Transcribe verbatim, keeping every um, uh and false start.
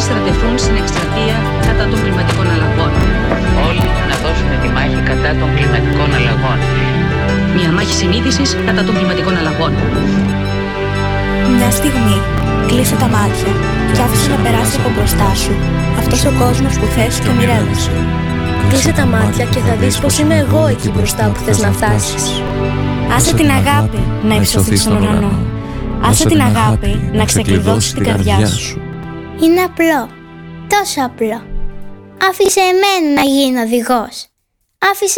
στρατευτούν στην εκστρατεία κατά των κλιματικών αλλαγών. Όλοι να δώσουμε τη μάχη κατά των κλιματικών αλλαγών. Μια μάχη συνείδησης κατά των κλιματικών αλλαγών. Μια στιγμή κλείσε τα μάτια και άφησε να περάσει από μπροστά σου αυτός ο κόσμος που θες και ονειρεύεσαι. Κλείσε τα μάτια και θα δεις πως είμαι εγώ εκεί μπροστά που θες να φτάσεις. Άσε την αγάπη να υψωθεί στον ουρανό. Άσε την αγάπη να ξεκλειδώσει την καρδιά σου. Είναι απλό, τόσο απλό. Άφησε εμένα να γίνω οδηγός. Άφησε